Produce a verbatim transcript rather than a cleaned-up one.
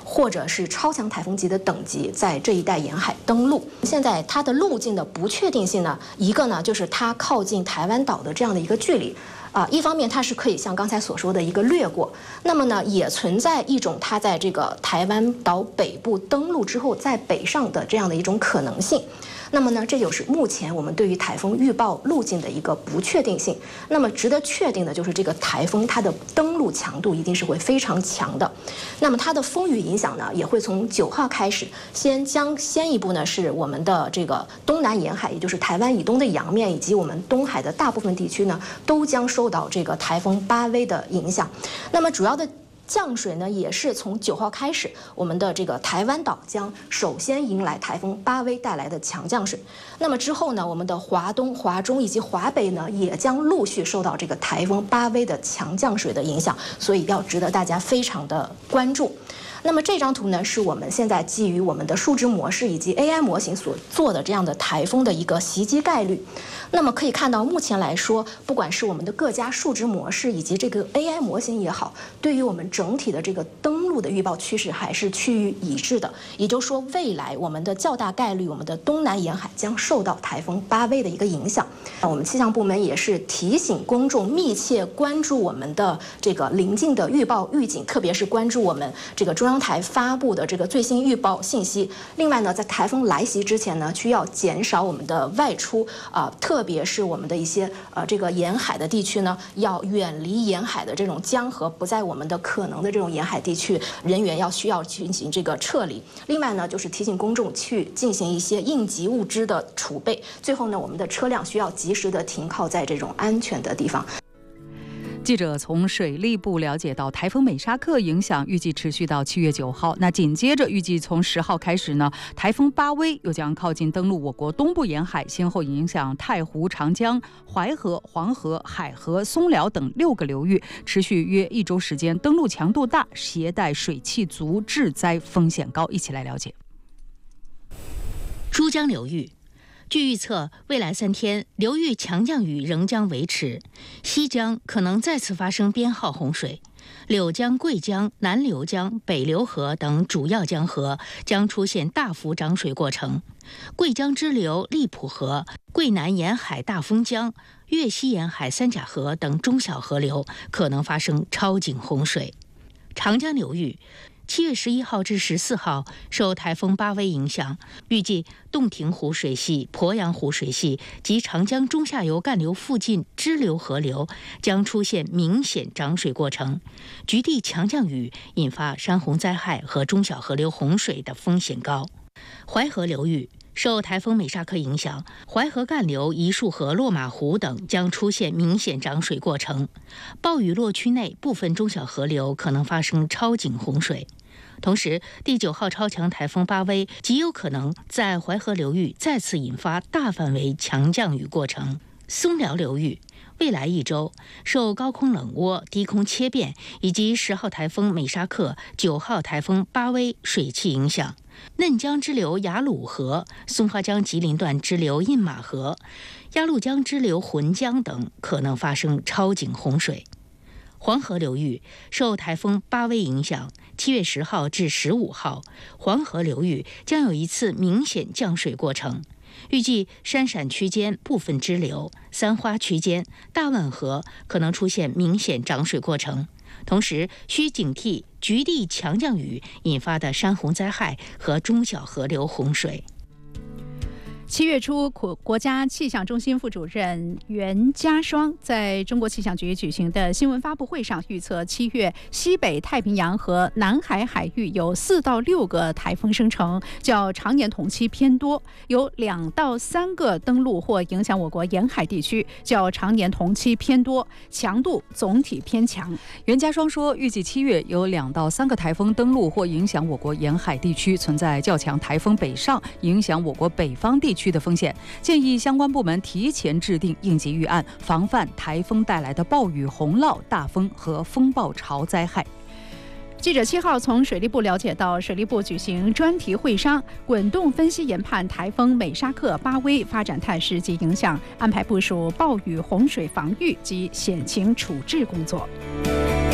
或者是超强台风级的等级在这一带沿海登陆。现在它的路径的不确定性呢，一个呢就是它靠近台湾岛的这样的一个距离。啊，一方面它是可以像刚才所说的一个掠过，那么呢，也存在一种它在这个台湾岛北部登陆之后再北上的这样的一种可能性。那么呢，这就是目前我们对于台风预报路径的一个不确定性。那么值得确定的就是这个台风它的登陆强度一定是会非常强的。那么它的风雨影响呢，也会从九号开始，先将先一步呢是我们的这个东南沿海，也就是台湾以东的洋面以及我们东海的大部分地区呢，都将受到这个台风巴威的影响。那么主要的降水呢，也是从九号开始，我们的这个台湾岛将首先迎来台风巴威带来的强降水。那么之后呢，我们的华东、华中以及华北呢，也将陆续受到这个台风巴威的强降水的影响，所以要值得大家非常的关注。那么这张图呢，是我们现在基于我们的数值模式以及 A I 模型所做的这样的台风的一个袭击概率。那么可以看到，目前来说，不管是我们的各家数值模式以及这个 A I 模型也好，对于我们整体的这个登陆的预报趋势还是趋于一致的。也就是说，未来我们的较大概率，我们的东南沿海将受到台风巴威的一个影响。我们气象部门也是提醒公众密切关注我们的这个临近的预报预警，特别是关注我们这个中央台发布的这个最新预报信息。另外呢，在台风来袭之前呢，需要减少我们的外出啊、呃，特别是我们的一些呃这个沿海的地区呢，要远离沿海的这种江河，不在我们的可能的这种沿海地区，人员要需要进行这个撤离。另外呢，就是提醒公众去进行一些应急物资的储备。最后呢，我们的车辆需要及时的停靠在这种安全的地方。 记者从水利部了解到，台风美沙克影响预计持续到七月九号。那紧接着预计从十号开始呢，台风巴威又将靠近登陆我国东部沿海，先后影响太湖、长江、淮河、黄河、海河、松辽等六个流域，持续约一周时间，登陆强度大，携带水汽足，致灾风险高。一起来了解。 珠江流域。据预测，未来三天流域强降雨仍将维持，西江可能再次发生编号洪水，柳江、桂江、南流江、北流河等主要江河将出现大幅涨水过程，桂江支流荔浦河、桂南沿海大丰江、粤西沿海三甲河等中小河流可能发生超警洪水。长江流域七月十一号至十四号，受台风巴威影响，预计洞庭湖水系、鄱阳湖水系及长江中下游干流附近支流河流将出现明显涨水过程，局地强降雨引发山洪灾害和中小河流洪水的风险高。淮河流域受台风美沙克影响，淮河干流、沂树河、落马湖等将出现明显涨水过程，暴雨落区内部分中小河流可能发生超警洪水。同时，第九号超强台风巴威极有可能在淮河流域再次引发大范围强降雨过程。松辽流域未来一周受高空冷涡、低空切变以及十号台风美沙克、九号台风巴威水汽影响，嫩江支流雅鲁河、松花江吉林段支流印马河、鸭绿江支流浑江等可能发生超警洪水。黄河流域受台风巴威影响，七月十号至十五号，黄河流域将有一次明显降水过程。预计山陕区间部分支流、三花区间、大汶河可能出现明显涨水过程，同时需警惕局地强降雨引发的山洪灾害和中小河流洪水。 七月初，国国家气象中心副主任袁家双在中国气象局举行的新闻发布会上预测，七月西北太平洋和南海海域有四到六个台风生成，较常年同期偏多，有两到三个登陆或影响我国沿海地区，较常年同期偏多，强度总体偏强。 袁家双说，预计七月有两到三个台风登陆或影响我国沿海地区，存在较强台风北上，影响我国北方地区区的风险，建议相关部门提前制定应急预案，防范台风带来的暴雨、洪涝、大风和风暴潮灾害。 记者七号从水利部了解到，水利部举行专题会商，滚动分析研判台风美沙克、巴威发展态势及影响，安排部署暴雨洪水防御及险情处置工作。